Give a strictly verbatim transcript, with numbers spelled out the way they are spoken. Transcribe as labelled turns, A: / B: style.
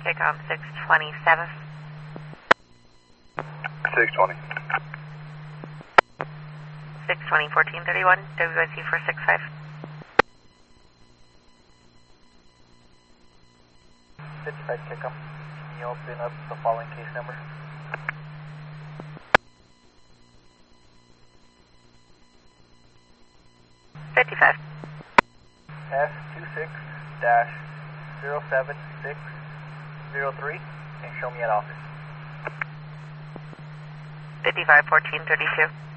A: Take-on six twenty-seven.
B: six twenty.
A: six twenty, fourteen thirty-one, W I C four six five.
C: fifty-five Kickham, can you open up the following case number?
A: fifty-five.
C: S two six dash zero seven six zero three, and show me at office.
A: fifty-five, fourteen thirty-two.